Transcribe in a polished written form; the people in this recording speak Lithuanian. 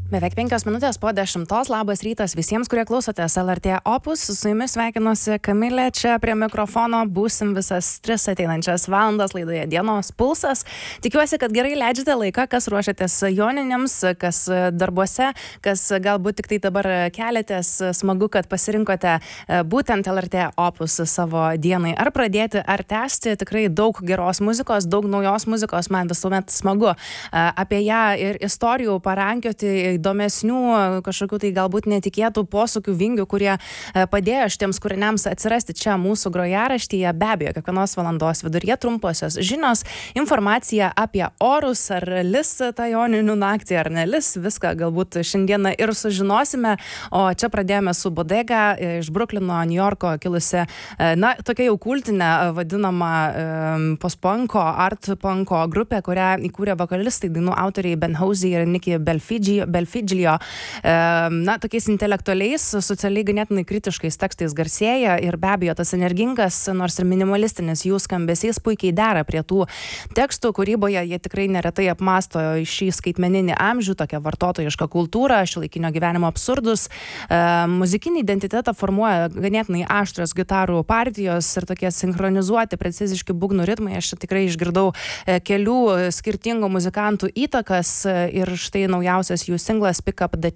Beveik 5 minutės po 10. Labas rytas visiems, kurie klausotės LRT Opus. Su jumis sveikinuosi Kamilė, čia prie mikrofono būsim visas 3 ateinančias valandas laidoje Dienos pulsas. Tikiuosi, kad gerai leidžiate laiką, kas ruošiatės joninėms, kas darbuose, kas galbūt tik tai dabar keliatės. Smagu, kad pasirinkote būtent LRT Opus savo dienai. Ar pradėti, ar tęsti. Tikrai daug geros muzikos, daug naujos muzikos. Man visuomet smagu apie ją ir istorijų parankioti, įdomesnių, kažkokių tai galbūt netikėtų posūkių, vingių, kurie padėjo šitiems kūriniams atsirasti čia mūsų grojaraštyje. Be abejo, kiekvienos valandos viduryje trumposios žinios, informacija apie orus, ar lis tą joninių naktį, ar nelis, viską galbūt šiandieną ir sužinosime. O čia pradėjome su Bodega iš Bruklino, New Yorko kilusi, tokia jau kultinė vadinama post-punko, art-punko grupė, kurią įkūrė vokalistai, dainų autoriai Ben Hosey ir Nikki Belfidžilio, tokiais intelektualiais, socialiai ganėtinai kritiškais tekstais garsėja ir be abejo tas energingas, nors ir minimalistinis jų skambesys puikiai dera prie tų tekstų kūryboje. Jie tikrai neretai apmąsto šį skaitmeninį amžių, tokią vartotojišką kultūrą, šiuolaikinio gyvenimo absurdus. Muzikinį identitetą formuoja ganėtinai aštrios gitarų partijos ir tokie sinchronizuoti, preciziški būgnų ritmai. Aš čia tikrai išgirdau kelių skirtingų muzikantų įtakas ir štai naujausias jų singlas Pick Up the